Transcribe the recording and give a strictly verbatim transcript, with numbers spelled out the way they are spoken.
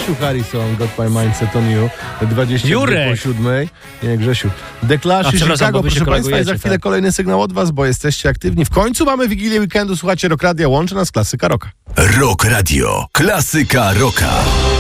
Grzesiu Harrison, Got My Mindset on You, dwadzieścia Jurek. po siódmej. Nie, Grzesiu. The Clash A, i przepraszam, Chicago, bo wy się proszę Państwa, i za kolegujecie, chwilę tak. kolejny sygnał od Was, bo jesteście aktywni. W końcu mamy Wigilię Weekendu, słuchacie Rock Radia, łączy nas klasyka rocka. Rock Radio. Klasyka rocka.